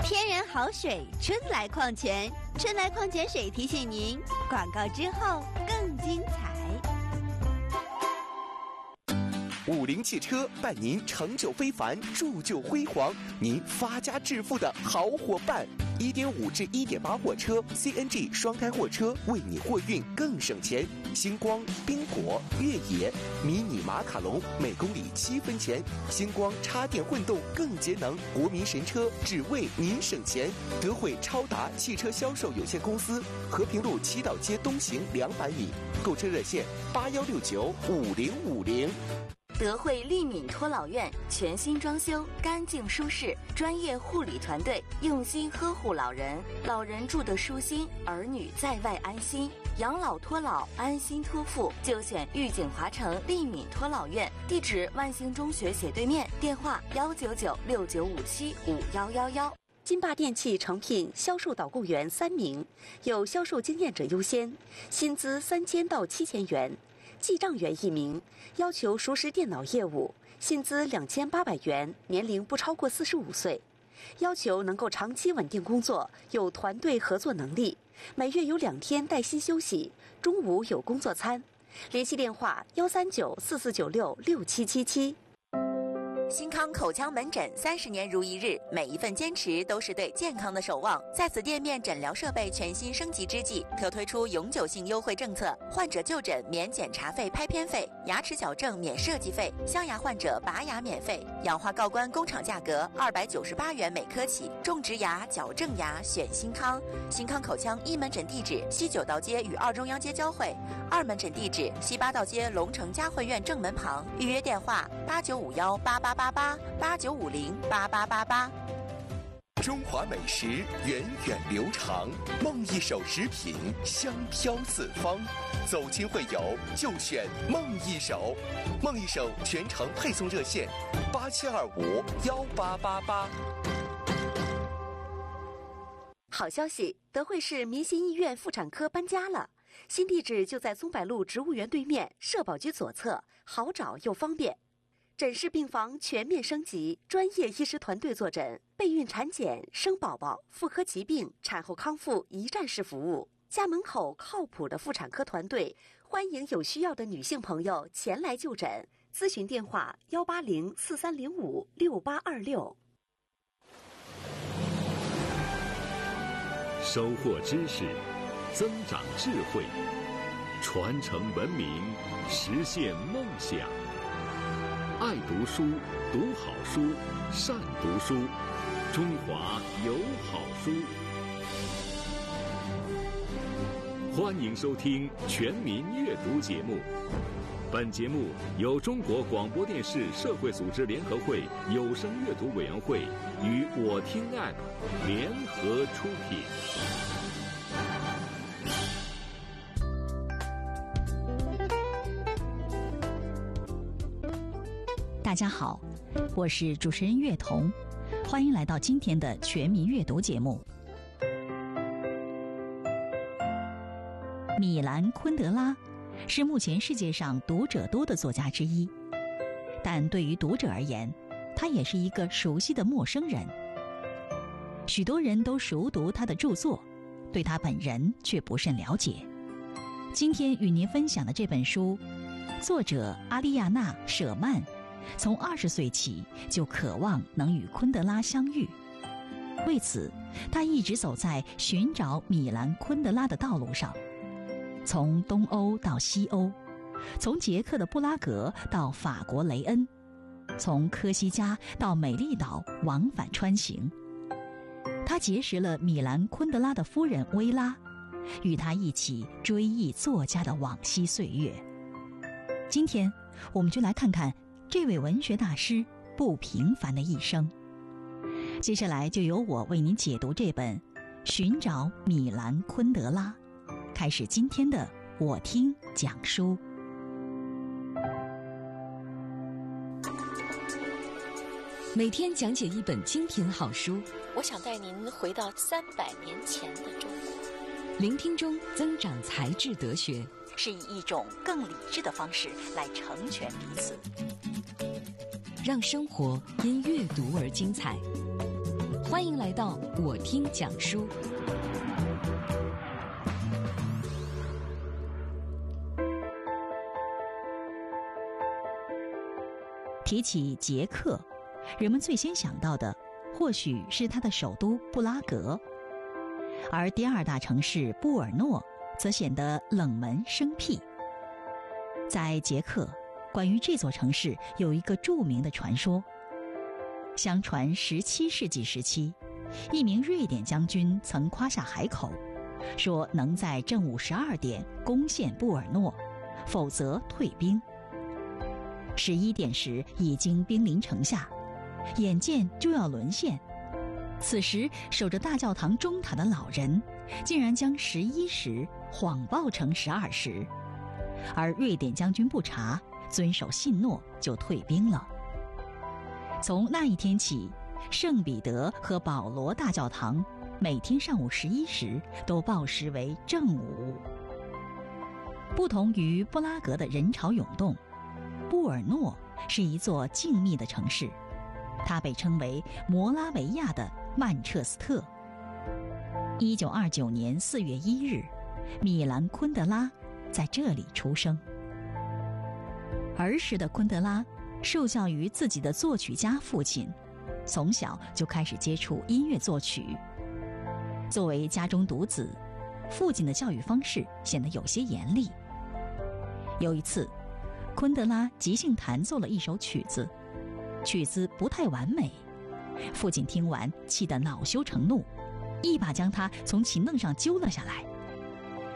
天然好水，春来矿泉，春来矿泉水提醒您，广告之后更精彩。 50汽车伴您成就非凡，铸就辉煌，您发家致富的好伙伴。1.5至1.8货车 CNG 双开货车，为你货运更省钱。星光、宾果、越野、迷你马卡龙每公里7分钱。星光插电混动更节能，国民神车，只为您省钱。德惠超达汽车销售有限公司，和平路七道街东行200米。购车热线81695050。 德惠利敏托老院全新装修，干净舒适，专业护理团队用心呵护老人，老人住得舒心，儿女在外安心。养老托老，安心托付，就选玉景华城利敏托老院，地址万兴中学斜对面，电话19969575111。 金霸电器诚聘销售导购员3名，有销售经验者优先，薪资3000到7000元。记账员1名，要求熟识电脑业务，薪资2800元，年龄不超过45岁，要求能够长期稳定工作，有团队合作能力，每月有2天带薪休息，中午有工作餐。联系电话13944966777。 新康口腔门诊30年如一日，每一份坚持都是对健康的守望。在此店面诊疗设备全新升级之际，特推出永久性优惠政策：患者就诊免检查费、拍片费，牙齿矫正免设计费，镶牙患者拔牙免费，氧化锆关工厂价格298元每颗起。种植牙、矫正牙选新康。新康口腔1门诊地址西9道街与2中央街交汇，2门诊地址西8道街龙城嘉汇苑正门旁。预约电话8951888889508888。 中华美食源远流长，梦一手食品香飘四方。走亲会友就选梦一手，梦一手全程配送热线87251888。 好消息，德惠市民心医院妇产科搬家了，新地址就在松柏路植物园对面，社保局左侧，好找又方便。诊室病房全面升级，专业医师团队坐诊，备孕产检、生宝宝、妇科疾病、产后康复一站式服务。家门口靠谱的妇产科团队，欢迎有需要的女性朋友前来就诊。咨询电话18043056826。 收获知识，增长智慧，传承文明，实现梦想。爱读书，读好书，善读书，中华有好书。欢迎收听全民阅读节目。本节目由中国广播电视社会组织联合会有声阅读委员会与我听 App 联合出品。 大家好，我是主持人岳彤，欢迎来到今天的全民阅读节目。米兰·昆德拉是目前世界上读者多的作家之一，但对于读者而言，他也是一个熟悉的陌生人。许多人都熟读他的著作，对他本人却不甚了解。今天与您分享的这本书，作者阿丽亚娜·舍曼从20岁起就渴望能与昆德拉相遇，为此他一直走在寻找米兰·昆德拉的道路上，从东欧到西欧，从捷克的布拉格到法国雷恩，从科西嘉到美丽岛往返穿行。他结识了米兰·昆德拉的夫人薇拉，与他一起追忆作家的往昔岁月。今天我们就来看看这位文学大师不平凡的一生。接下来就由我为您解读这本《寻找米兰·昆德拉》，开始今天的我听讲书。 每天讲解一本精品好书， 我想带您回到300年前的中国， 聆听中增长才智德学， 是以一种更理智的方式来成全彼此。 让生活因阅读而精彩。 欢迎来到我听讲书。 提起捷克，人们最先想到的或许是它的首都布拉格，而第二大城市布尔诺则显得冷门生僻。在捷克，关于这座城市有一个著名的传说。相传17世纪时期，一名瑞典将军曾夸下海口，说能在正午12点攻陷布尔诺，否则退兵。11点时已经兵临城下，眼见就要沦陷。此时守着大教堂钟塔的老人竟然将11时谎报成12时，而瑞典将军不查，遵守信诺就退兵了。从那一天起，圣彼得和保罗大教堂每天上午11时都报时为正午。不同于布拉格的人潮涌动，布尔诺是一座静谧的城市，它被称为摩拉维亚的曼彻斯特。1929年4月1日，米兰昆德拉在这里出生。儿时的昆德拉受教于自己的作曲家父亲，从小就开始接触音乐作曲。作为家中独子，父亲的教育方式显得有些严厉。有一次，昆德拉即兴弹奏了一首曲子，曲子不太完美，父亲听完气得恼羞成怒，一把将他从琴凳上揪了下来。